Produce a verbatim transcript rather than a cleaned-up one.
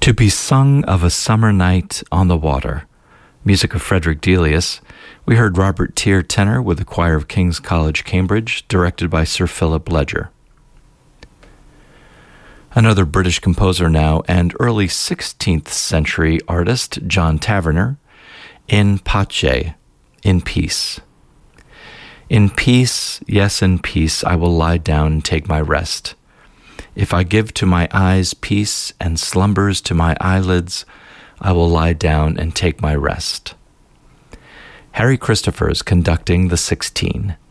To be sung of a summer night on the water. Music of Frederick Delius. We heard Robert Tier tenor with the choir of King's College, Cambridge, directed by Sir Philip Ledger. Another British composer now and early sixteenth century artist, John Taverner, In Pace, in peace. In peace, yes, in peace, I will lie down and take my rest. If I give to my eyes peace and slumbers to my eyelids, I will lie down and take my rest. Harry Christopher is conducting the Sixteen.